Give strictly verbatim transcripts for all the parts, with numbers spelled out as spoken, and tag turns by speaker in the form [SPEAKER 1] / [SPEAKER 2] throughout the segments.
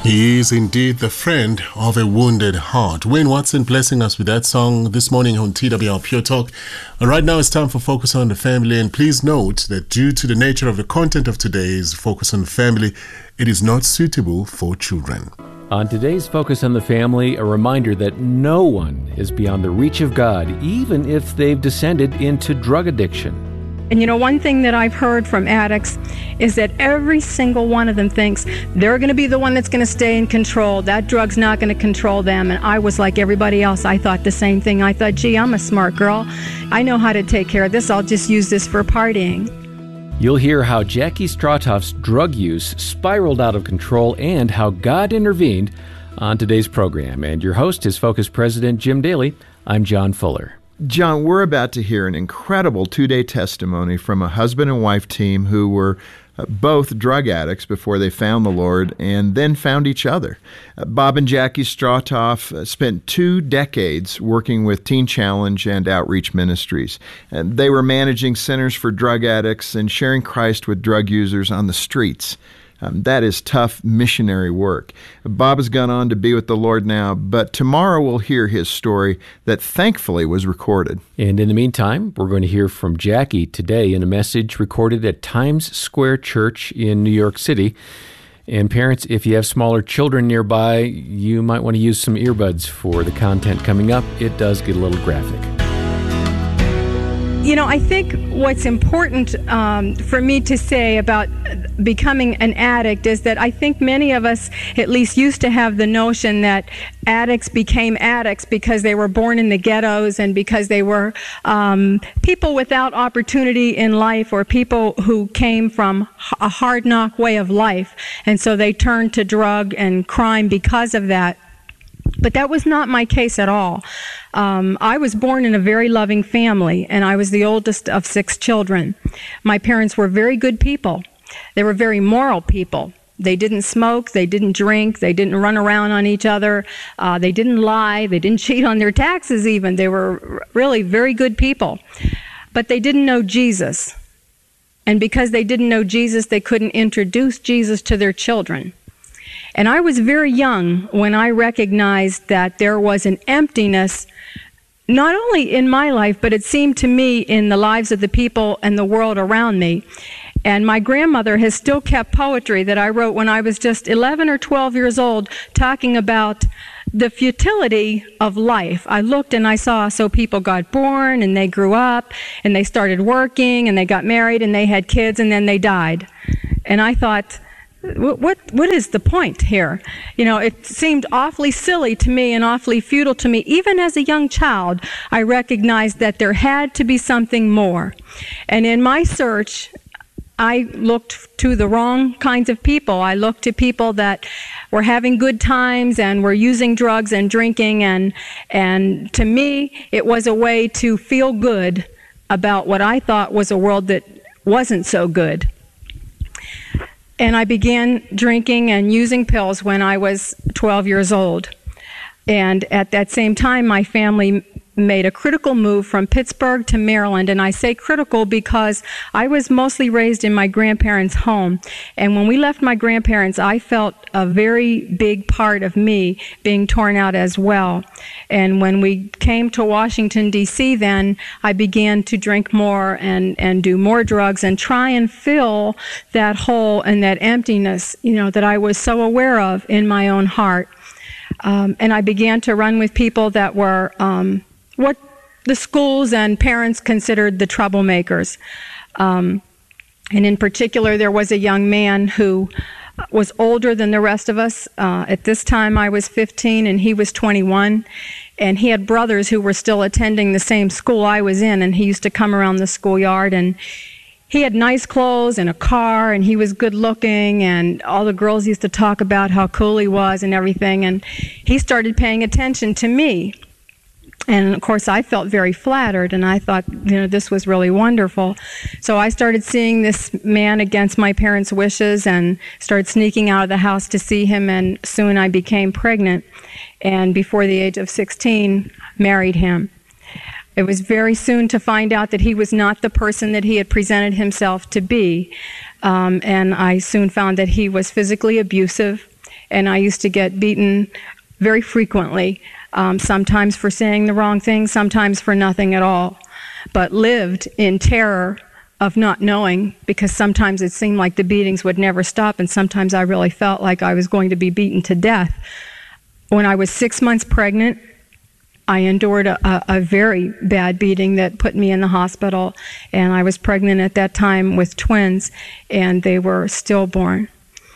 [SPEAKER 1] He is indeed the friend of a wounded heart. Wayne Watson blessing us with that song this morning on T W R Pure Talk. And right now it's time for Focus on the Family. And please note that due to the nature of the content of today's Focus on the Family, it is not suitable for children.
[SPEAKER 2] On today's Focus on the Family, a reminder that no one is beyond the reach of God, even if they've descended into drug addiction.
[SPEAKER 3] And you know, one thing that I've heard from addicts is that every single one of them thinks they're going to be the one that's going to stay in control. That drug's not going to control them. And I was like everybody else. I thought the same thing. I thought, gee, I'm a smart girl. I know how to take care of this. I'll just use this for partying.
[SPEAKER 2] You'll hear how Jackie Strautoff's drug use spiraled out of control and how God intervened on today's program. And your host is Focus President Jim Daly. I'm John Fuller.
[SPEAKER 4] John, we're about to hear an incredible two-day testimony from a husband and wife team who were uh, both drug addicts before they found the Lord and then found each other. Uh, Bob and Jackie Strautoff uh, spent two decades working with Teen Challenge and Outreach Ministries. And they were managing centers for drug addicts and sharing Christ with drug users on the streets. Um, that is tough missionary work. Bob has gone on to be with the Lord now, but tomorrow we'll hear his story that thankfully was recorded.
[SPEAKER 2] And in the meantime, we're going to hear from Jackie today in a message recorded at Times Square Church in New York City. And parents, if you have smaller children nearby, you might want to use some earbuds for the content coming up. It does get a little graphic.
[SPEAKER 3] You know, I think what's important um, for me to say about becoming an addict is that I think many of us at least used to have the notion that addicts became addicts because they were born in the ghettos and because they were um, people without opportunity in life or people who came from a hard-knock way of life, and so they turned to drug and crime because of that. But that was not my case at all. Um, I was born in a very loving family, and I was the oldest of six children. My parents were very good people. They were very moral people. They didn't smoke, they didn't drink, they didn't run around on each other, uh, they didn't lie, they didn't cheat on their taxes even. They were really very good people. But they didn't know Jesus. And because they didn't know Jesus, they couldn't introduce Jesus to their children. And I was very young when I recognized that there was an emptiness, not only in my life, but it seemed to me in the lives of the people and the world around me. And my grandmother has still kept poetry that I wrote when I was just eleven or twelve years old, talking about the futility of life. I looked and I saw, so people got born and they grew up and they started working and they got married and they had kids and then they died. And I thought, What, what what is the point here? You know, it seemed awfully silly to me and awfully futile to me. Even as a young child, I recognized that there had to be something more. And in my search, I looked to the wrong kinds of people. I looked to people that were having good times and were using drugs and drinking. And, and to me, it was a way to feel good about what I thought was a world that wasn't so good. And I began drinking and using pills when I was twelve years old. And at that same time, my family made a critical move from Pittsburgh to Maryland. And I say critical because I was mostly raised in my grandparents' home. And when we left my grandparents, I felt a very big part of me being torn out as well. And when we came to Washington, D C, then I began to drink more and, and do more drugs and try and fill that hole and that emptiness, you know, that I was so aware of in my own heart. Um, and I began to run with people that were um, what the schools and parents considered the troublemakers. Um, and in particular, there was a young man who was older than the rest of us. Uh, at this time, I was fifteen and he was twenty-one. And he had brothers who were still attending the same school I was in, and he used to come around the schoolyard, and he had nice clothes and a car, and he was good looking, and all the girls used to talk about how cool he was and everything. And he started paying attention to me. And of course, I felt very flattered, and I thought, you know, this was really wonderful. So I started seeing this man against my parents' wishes and started sneaking out of the house to see him, and soon I became pregnant. And before the age of sixteen, married him. It was very soon to find out that he was not the person that he had presented himself to be. Um, and I soon found that he was physically abusive. and I used to get beaten very frequently, um, sometimes for saying the wrong thing, sometimes for nothing at all, but lived in terror of not knowing, because sometimes it seemed like the beatings would never stop, and sometimes I really felt like I was going to be beaten to death. When I was six months pregnant, I endured a, a, a very bad beating that put me in the hospital, and I was pregnant at that time with twins, and they were stillborn.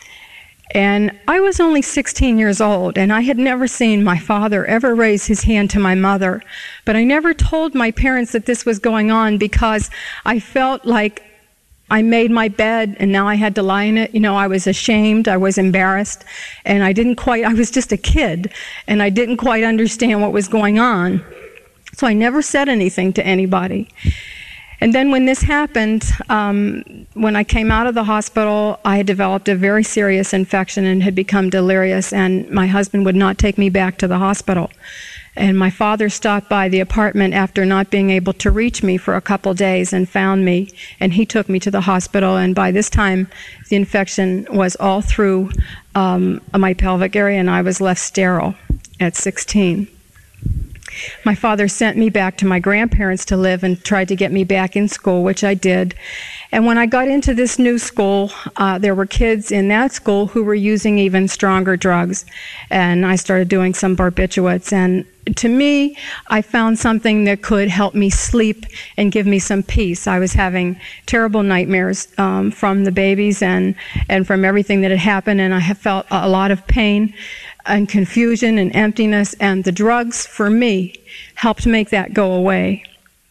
[SPEAKER 3] And I was only sixteen years old, and I had never seen my father ever raise his hand to my mother. But I never told my parents that this was going on, because I felt like I made my bed and now I had to lie in it. You know, I was ashamed, I was embarrassed, and I didn't quite, I was just a kid, and I didn't quite understand what was going on. So I never said anything to anybody. And then when this happened, um, when I came out of the hospital, I had developed a very serious infection and had become delirious, and my husband would not take me back to the hospital. And my father stopped by the apartment after not being able to reach me for a couple days and found me, and he took me to the hospital, and by this time the infection was all through um, my pelvic area, and I was left sterile at sixteen. My father sent me back to my grandparents to live and tried to get me back in school, which I did. And when I got into this new school, uh, there were kids in that school who were using even stronger drugs. And I started doing some barbiturates. And to me, I found something that could help me sleep and give me some peace. I was having terrible nightmares um, from the babies and, and from everything that had happened, and I have felt a lot of pain and confusion and emptiness, and the drugs, for me, helped make that go away.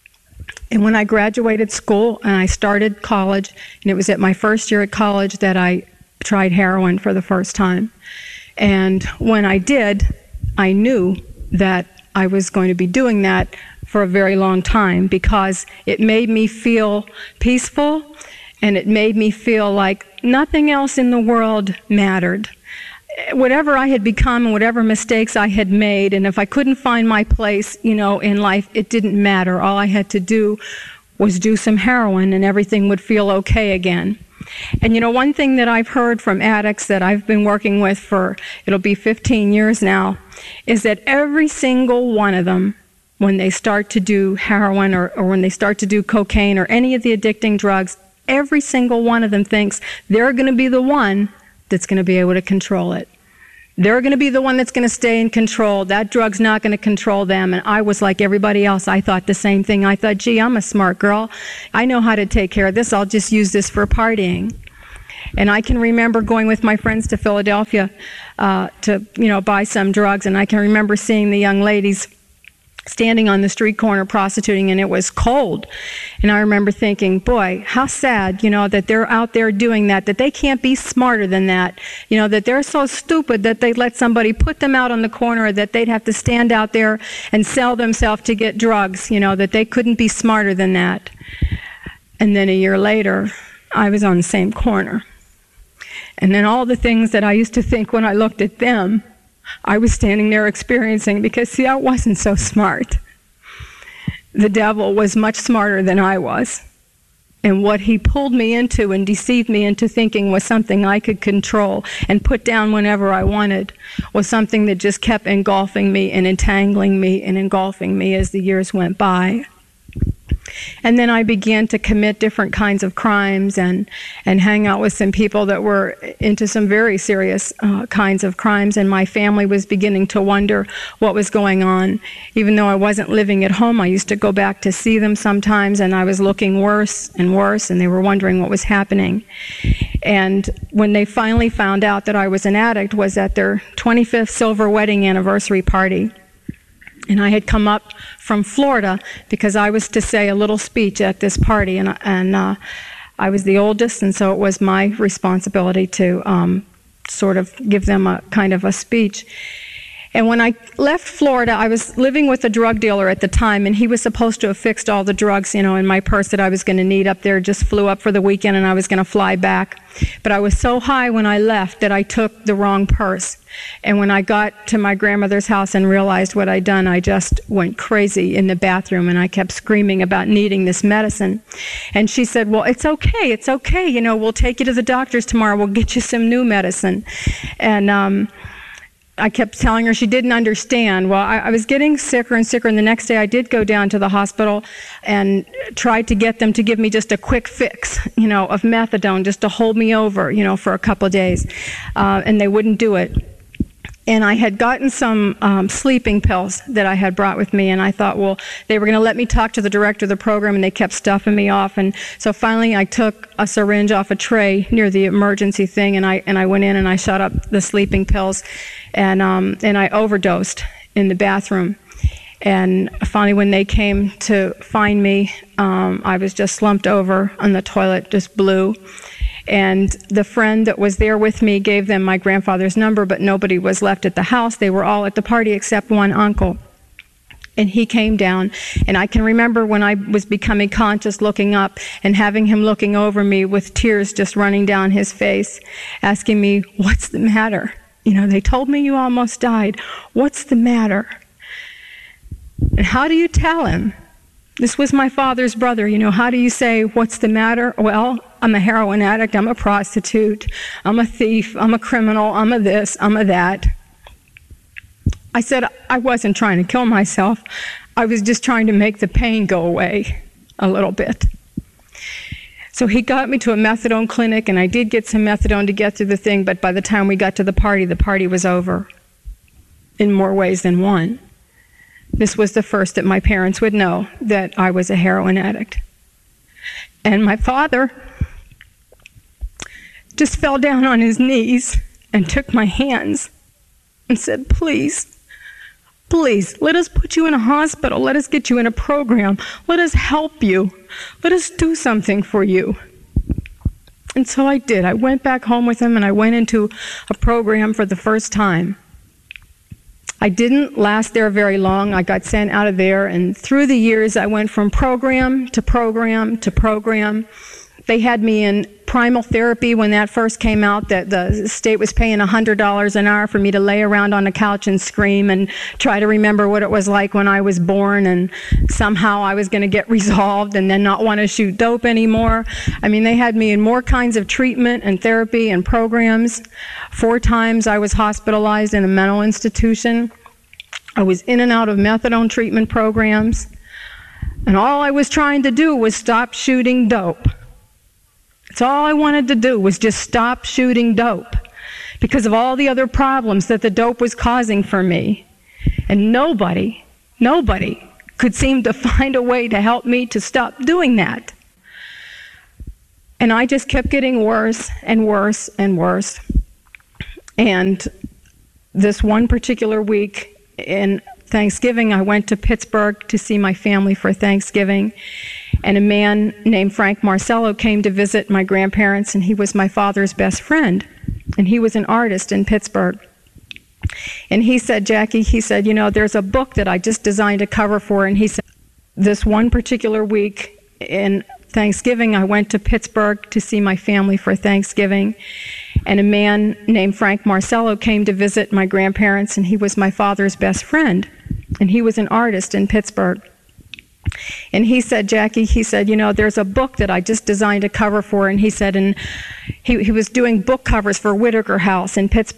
[SPEAKER 3] And when I graduated school and I started college, and it was at my first year at college that I tried heroin for the first time. And when I did, I knew that I was going to be doing that for a very long time, because it made me feel peaceful, and it made me feel like nothing else in the world mattered. Whatever I had become and whatever mistakes I had made, and if I couldn't find my place, you know, in life, it didn't matter. All I had to do was do some heroin and everything would feel okay again. And you know, one thing that I've heard from addicts that I've been working with for, it'll be fifteen years now, is that every single one of them, when they start to do heroin or, or when they start to do cocaine or any of the addicting drugs, every single one of them thinks they're going to be the one that's going to be able to control it. They're going to be the one that's going to stay in control. That drug's not going to control them. And I was like everybody else. I thought the same thing. I thought, gee, I'm a smart girl. I know how to take care of this. I'll just use this for partying. And I can remember going with my friends to Philadelphia uh, to, you know, buy some drugs. And I can remember seeing the young ladies standing on the street corner prostituting, and it was cold. And I remember thinking, boy, how sad, you know, that they're out there doing that, that they can't be smarter than that, you know, that they're so stupid that they let somebody put them out on the corner, that they'd have to stand out there and sell themselves to get drugs, you know, that they couldn't be smarter than that. And then a year later, I was on the same corner. And then all the things that I used to think when I looked at them, I was standing there experiencing, because, see, I wasn't so smart. The devil was much smarter than I was. And what he pulled me into and deceived me into thinking was something I could control and put down whenever I wanted was something that just kept engulfing me and entangling me and engulfing me as the years went by. And then I began to commit different kinds of crimes and, and hang out with some people that were into some very serious uh, kinds of crimes, and my family was beginning to wonder what was going on. Even though I wasn't living at home, I used to go back to see them sometimes, and I was looking worse and worse, and they were wondering what was happening. And when they finally found out that I was an addict was at their twenty-fifth silver wedding anniversary party. And I had come up from Florida because I was to say a little speech at this party, and, and uh, I was the oldest, and so it was my responsibility to um, sort of give them a kind of a speech. And when I left Florida, I was living with a drug dealer at the time, and he was supposed to have fixed all the drugs, you know, in my purse that I was going to need up there. Just flew up for the weekend, and I was going to fly back. But I was so high when I left that I took the wrong purse. And when I got to my grandmother's house and realized what I'd done, I just went crazy in the bathroom, and I kept screaming about needing this medicine. And she said, well, it's okay, it's okay, you know, we'll take you to the doctor's tomorrow, we'll get you some new medicine. And um, I kept telling her she didn't understand. Well, I, I was getting sicker and sicker, and the next day I did go down to the hospital and tried to get them to give me just a quick fix, you know, of methadone, just to hold me over, you know, for a couple of days. Uh, and they wouldn't do it. And I had gotten some um, sleeping pills that I had brought with me, and I thought, well, they were going to let me talk to the director of the program, and they kept stuffing me off. And so finally I took a syringe off a tray near the emergency thing, and I and I went in and I shot up the sleeping pills, and um, and I overdosed in the bathroom. And finally, when they came to find me, um, I was just slumped over on the toilet, just blue. And the friend that was there with me gave them my grandfather's number, but nobody was left at the house. They were all at the party except one uncle. And he came down, and I can remember when I was becoming conscious, looking up and having him looking over me with tears just running down his face, asking me, what's the matter? You know, they told me you almost died. What's the matter? And how do you tell him? This was my father's brother. You know, how do you say, what's the matter? Well, I'm a heroin addict, I'm a prostitute, I'm a thief, I'm a criminal, I'm a this, I'm a that. I said I wasn't trying to kill myself. I was just trying to make the pain go away a little bit. So he got me to a methadone clinic, and I did get some methadone to get through the thing, but by the time we got to the party, the party was over in more ways than one. This was the first that my parents would know that I was a heroin addict. And my father just fell down on his knees and took my hands and said, please, please, let us put you in a hospital. Let us get you in a program. Let us help you. Let us do something for you. And so I did. I went back home with him, and I went into a program for the first time. I didn't last there very long. I got sent out of there, and through the years I went from program to program to program. They had me in primal therapy when that first came out, that the state was paying one hundred dollars an hour for me to lay around on a couch and scream and try to remember what it was like when I was born, and somehow I was going to get resolved and then not want to shoot dope anymore. I mean, they had me in more kinds of treatment and therapy and programs. Four times I was hospitalized in a mental institution. I was in and out of methadone treatment programs. And all I was trying to do was stop shooting dope. That's all I wanted to do, was just stop shooting dope, because of all the other problems that the dope was causing for me. And nobody, nobody could seem to find a way to help me to stop doing that. And I just kept getting worse and worse and worse. And this one particular week in Thanksgiving, I went to Pittsburgh to see my family for Thanksgiving, and a man named Frank Marcello came to visit my grandparents, and he was my father's best friend, and he was an artist in Pittsburgh. And he said, Jackie, he said, you know, there's a book that I just designed a cover for, and he said, this one particular week in Thanksgiving, I went to Pittsburgh to see my family for Thanksgiving, and a man named Frank Marcello came to visit my grandparents, and he was my father's best friend, and he was an artist in Pittsburgh. And he said, Jackie, he said, you know, there's a book that I just designed a cover for, and he said, and he, he was doing book covers for Whitaker House in Pittsburgh.